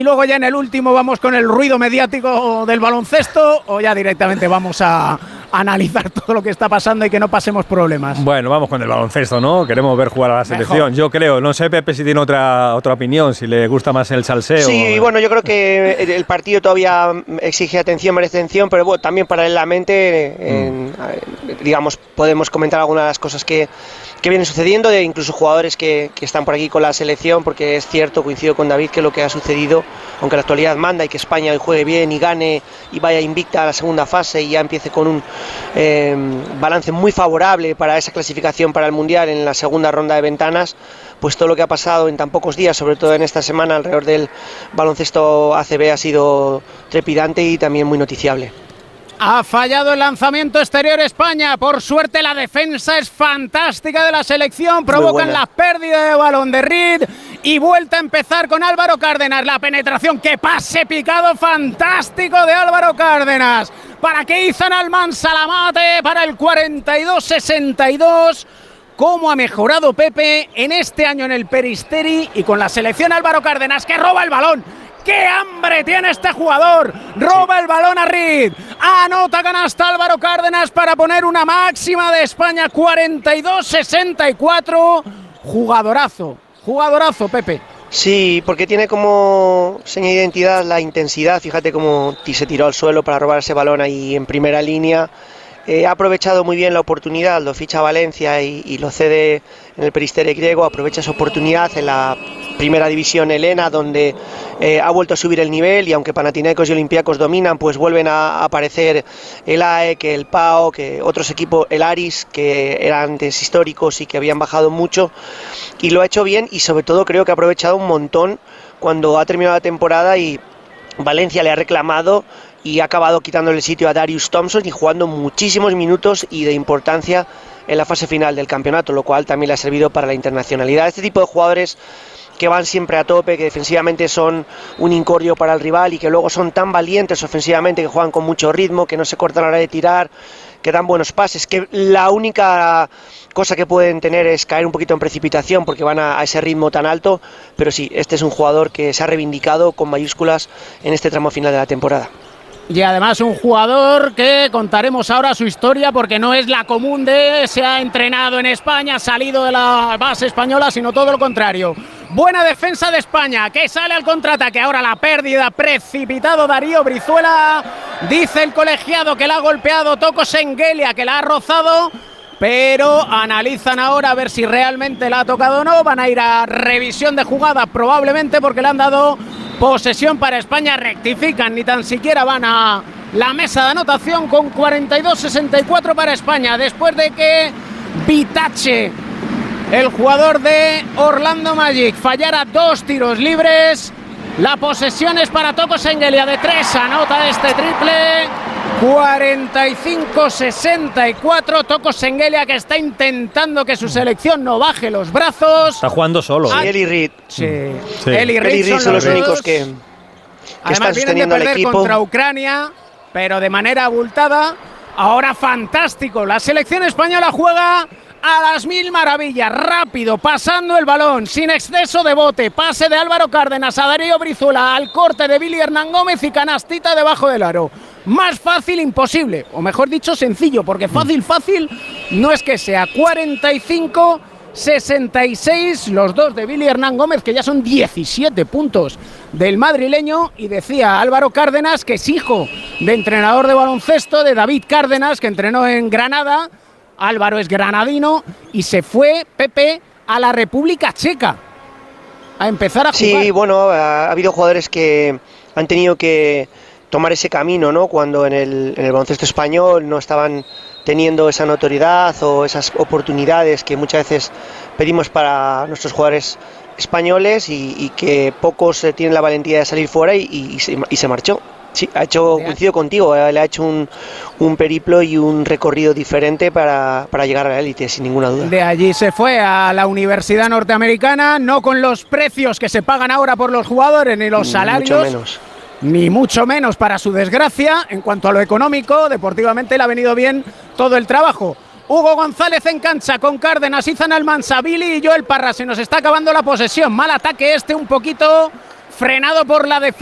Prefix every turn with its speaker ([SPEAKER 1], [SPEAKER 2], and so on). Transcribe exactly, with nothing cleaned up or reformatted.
[SPEAKER 1] Y luego ya en el último vamos con el ruido mediático del baloncesto o ya directamente vamos a analizar todo lo que está pasando y que no pasemos problemas.
[SPEAKER 2] Bueno, vamos con el baloncesto, ¿no? Queremos ver jugar a la selección.
[SPEAKER 1] Mejor.
[SPEAKER 2] Yo creo, no sé Pepe si tiene otra otra opinión, si le gusta más el salseo.
[SPEAKER 3] Sí, bueno, yo creo que el partido todavía exige atención, merece atención, pero bueno, también paralelamente, en, mm. digamos, podemos comentar algunas de las cosas que, que vienen sucediendo, de incluso jugadores que, que están por aquí con la selección, porque es cierto, coincido con David, que lo que ha sucedido, aunque la actualidad manda y que España hoy juegue bien y gane y vaya invicta a la segunda fase y ya empiece con un eh, balance muy favorable para esa clasificación para el Mundial en la segunda ronda de ventanas, pues todo lo que ha pasado en tan pocos días, sobre todo en esta semana alrededor del baloncesto A C B, ha sido trepidante y también muy noticiable.
[SPEAKER 1] Ha fallado el lanzamiento exterior España. Por suerte la defensa es fantástica de la selección. Provocan la pérdida de balón de Reed. Y vuelta a empezar con Álvaro Cárdenas. La penetración, que pase picado fantástico de Álvaro Cárdenas. Para que Izan Almansalamate para el cuarenta y dos sesenta y dos. Cómo ha mejorado Pepe en este año en el Peristeri. Y con la selección Álvaro Cárdenas, que roba el balón. ¡Qué hambre tiene este jugador! Roba el balón a Reed. Anota canasta Álvaro Cárdenas para poner una máxima de España, cuarenta y dos sesenta y cuatro. Jugadorazo, jugadorazo, Pepe.
[SPEAKER 3] Sí, porque tiene como seña de identidad la intensidad. Fíjate cómo se tiró al suelo para robar ese balón ahí en primera línea. Eh, ha aprovechado muy bien la oportunidad, lo ficha Valencia y, y lo cede en el Peristeri griego. Aprovecha esa oportunidad en la primera división helena, donde eh, ha vuelto a subir el nivel, y aunque Panathinaikos y Olympiacos dominan, pues vuelven a, a aparecer el A E K, el P A O, que otros equipos, el Aris, que eran antes históricos y que habían bajado mucho, y lo ha hecho bien, y sobre todo creo que ha aprovechado un montón cuando ha terminado la temporada y Valencia le ha reclamado y ha acabado quitándole el sitio a Darius Thompson y jugando muchísimos minutos y de importancia en la fase final del campeonato, lo cual también le ha servido para la internacionalidad. Este tipo de jugadores que van siempre a tope, que defensivamente son un incordio para el rival y que luego son tan valientes ofensivamente, que juegan con mucho ritmo, que no se cortan a la hora de tirar, que dan buenos pases, que la única cosa que pueden tener es caer un poquito en precipitación porque van a, a ese ritmo tan alto, pero sí, este es un jugador que se ha reivindicado con mayúsculas en este tramo final de la temporada.
[SPEAKER 1] Y además un jugador que contaremos ahora su historia, porque no es la común de se ha entrenado en España, ha salido de la base española, sino todo lo contrario. Buena defensa de España, que sale al contraataque. Ahora la pérdida, precipitado Darío Brizuela. Dice el colegiado que la ha golpeado Toko Sengelia, que la ha rozado, pero analizan ahora a ver si realmente la ha tocado o no. Van a ir a revisión de jugada probablemente, porque le han dado posesión para España. Rectifican, ni tan siquiera van a la mesa de anotación, con cuarenta y dos sesenta y cuatro para España, después de que Vitache, el jugador de Orlando Magic, fallara dos tiros libres. La posesión es para Toko Sengelia de tres, anota este triple. cuarenta y cinco sesenta y cuatro. Toko Sengelia, que está intentando que su selección no baje los brazos.
[SPEAKER 2] Está jugando solo.
[SPEAKER 3] Sí, él y Reed.
[SPEAKER 1] Sí.
[SPEAKER 2] Sí.
[SPEAKER 1] Él y Reed,
[SPEAKER 3] Él y Reed son, son los únicos que, que
[SPEAKER 1] Además,
[SPEAKER 3] están
[SPEAKER 1] vienen
[SPEAKER 3] sosteniendo
[SPEAKER 1] de
[SPEAKER 3] al
[SPEAKER 1] perder
[SPEAKER 3] equipo
[SPEAKER 1] contra Ucrania, pero de manera abultada. Ahora fantástico. La selección española juega a las mil maravillas, rápido, pasando el balón, sin exceso de bote. Pase de Álvaro Cárdenas a Darío Brizuela, al corte de Billy Hernán Gómez y canastita debajo del aro. Más fácil imposible, o mejor dicho sencillo, porque fácil, fácil no es que sea. Cuarenta y cinco sesenta y seis, los dos de Billy Hernán Gómez, que ya son diecisiete puntos del madrileño. Y decía Álvaro Cárdenas, que es hijo de entrenador de baloncesto, de David Cárdenas, que entrenó en Granada. Álvaro es granadino y se fue, Pepe, a la República Checa a empezar a jugar.
[SPEAKER 3] Sí, bueno, ha habido jugadores que han tenido que tomar ese camino, ¿no? Cuando en el, en el baloncesto español no estaban teniendo esa notoriedad o esas oportunidades que muchas veces pedimos para nuestros jugadores españoles, y, y que pocos eh, tienen la valentía de salir fuera y, y, y, se, y se marchó. Sí, ha hecho, coincido contigo, eh, le ha hecho un, un periplo y un recorrido diferente para, para llegar a la élite, sin ninguna duda.
[SPEAKER 1] De allí se fue a la Universidad Norteamericana, no con los precios que se pagan ahora por los jugadores, ni los salarios.
[SPEAKER 3] Mucho menos.
[SPEAKER 1] Ni mucho menos, para su desgracia. En cuanto a lo económico, deportivamente le ha venido bien todo el trabajo. Hugo González en cancha con Cárdenas, Izan Almansa, Billy y Joel Parra. Se nos está acabando la posesión. Mal ataque este, un poquito frenado por la defensa.